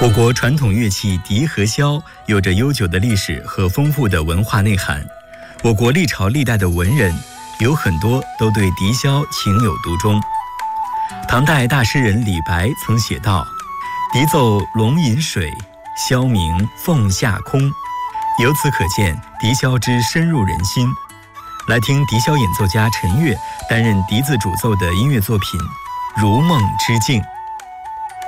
我国传统乐器笛和箫有着悠久的历史和丰富的文化内涵。我国历朝历代的文人有很多都对笛箫情有独钟。唐代大诗人李白曾写道：“笛奏龙吟水，箫鸣凤下空。”由此可见笛箫之深入人心。来听笛箫演奏家陈悦担任笛子主奏的音乐作品《如梦之境》。